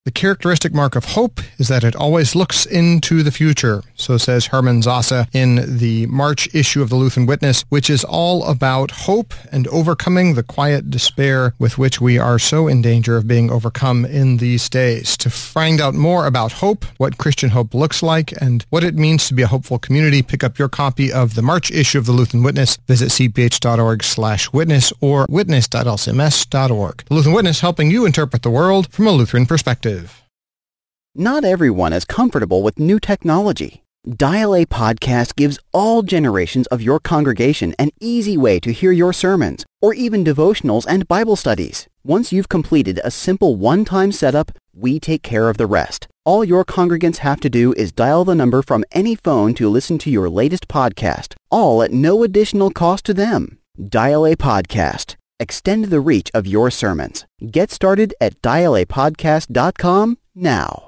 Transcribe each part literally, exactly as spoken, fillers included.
The characteristic mark of hope is that it always looks into the future, so says Herman Zasa in the March issue of the Lutheran Witness, which is all about hope and overcoming the quiet despair with which we are so in danger of being overcome in these days. To find out more about hope, what Christian hope looks like, and what it means to be a hopeful community, pick up your copy of the March issue of the Lutheran Witness. Visit c p h dot org slash witness or witness dot l c m s dot org. The Lutheran Witness, helping you interpret the world from a Lutheran perspective. Not everyone is comfortable with new technology. Dial A Podcast gives all generations of your congregation an easy way to hear your sermons, or even devotionals and Bible studies. Once you've completed a simple one-time setup, we take care of the rest. All your congregants have to do is dial the number from any phone to listen to your latest podcast, all at no additional cost to them. Dial A Podcast. Extend the reach of your sermons. Get started at dial a podcast dot com now.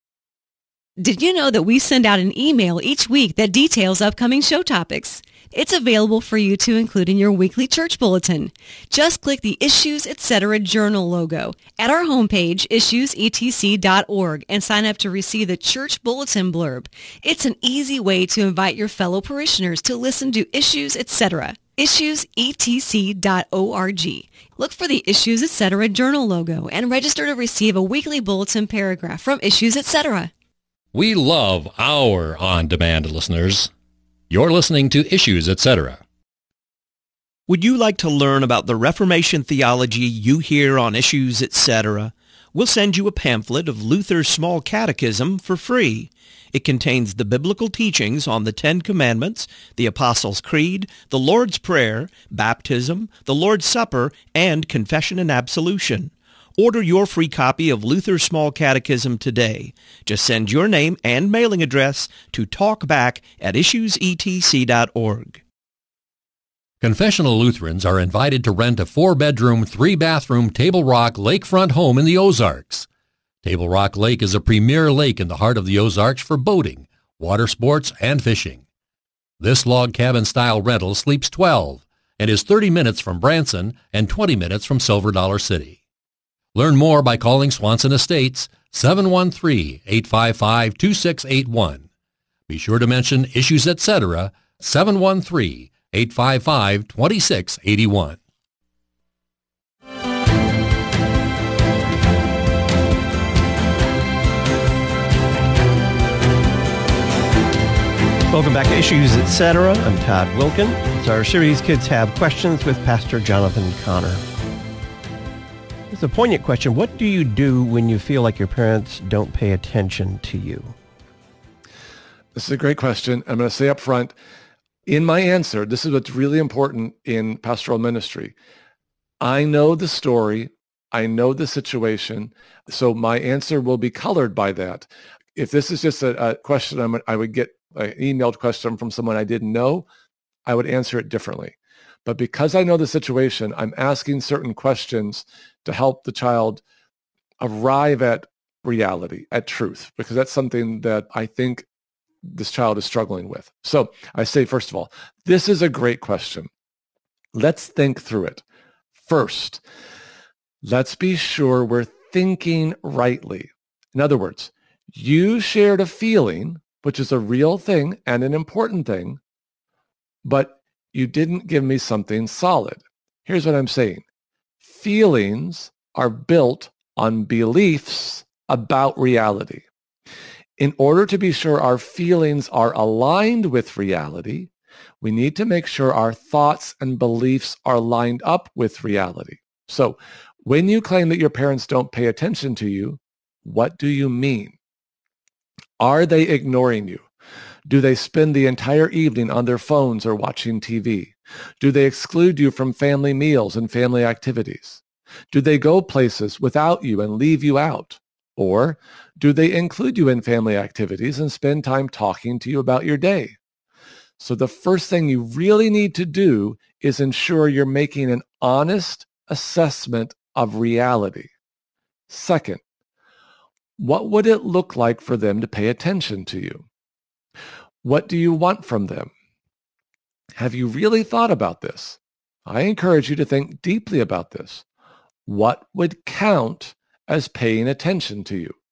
Did you know that we send out an email each week that details upcoming show topics? It's available for you to include in your weekly church bulletin. Just click the Issues Etc. Journal logo at our homepage, issues e t c dot org, and sign up to receive the church bulletin blurb. It's an easy way to invite your fellow parishioners to listen to Issues Etc. issues e t c dot org. Look for the Issues Etc. Journal logo and register to receive a weekly bulletin paragraph from Issues Etc. We love our on-demand listeners. You're listening to Issues Etc. Would you like to learn about the Reformation theology you hear on Issues Etc.? We'll send you a pamphlet of Luther's Small Catechism for free. It contains the biblical teachings on the Ten Commandments, the Apostles' Creed, the Lord's Prayer, baptism, the Lord's Supper, and confession and absolution. Order your free copy of Luther's Small Catechism today. Just send your name and mailing address to talkback at issues e t c dot org. Confessional Lutherans are invited to rent a four-bedroom, three-bathroom Table Rock lakefront home in the Ozarks. Table Rock Lake is a premier lake in the heart of the Ozarks for boating, water sports, and fishing. This log cabin-style rental sleeps twelve and is thirty minutes from Branson and twenty minutes from Silver Dollar City. Learn more by calling Swanson Estates, seven one three, eight five five, two six eight one. Be sure to mention Issues Etc., seven one three, eight five five, two six eight one. Welcome back to Issues Etc. I'm Todd Wilkin. It's our series Kids Have Questions with Pastor Jonathan Connor. It's a poignant question. What do you do when you feel like your parents don't pay attention to you? This is a great question. I'm going to say up front, in my answer, this is what's really important in pastoral ministry. I know the story. I know the situation. So my answer will be colored by that. If this is just a, a question I'm, I would get an emailed question from someone I didn't know, I would answer it differently. But because I know the situation, I'm asking certain questions to help the child arrive at reality, at truth, because that's something that I think this child is struggling with. So I say, first of all, this is a great question. Let's think through it. First, let's be sure we're thinking rightly. In other words, you shared a feeling, which is a real thing and an important thing, but you didn't give me something solid. Here's what I'm saying. Feelings are built on beliefs about reality. In order to be sure our feelings are aligned with reality, we need to make sure our thoughts and beliefs are lined up with reality. So when you claim that your parents don't pay attention to you, what do you mean? Are they ignoring you? Do they spend the entire evening on their phones or watching T V? Do they exclude you from family meals and family activities? Do they go places without you and leave you out? Or do they include you in family activities and spend time talking to you about your day? So the first thing you really need to do is ensure you're making an honest assessment of reality. Second, what would it look like for them to pay attention to you? What do you want from them? Have you really thought about this? I encourage you to think deeply about this. What would count as paying attention to you?